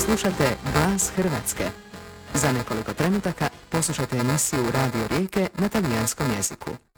Slušate Glas Hrvatske. Za nekoliko trenutaka poslušajte emisiju Radio Rijeke na talijanskom jeziku.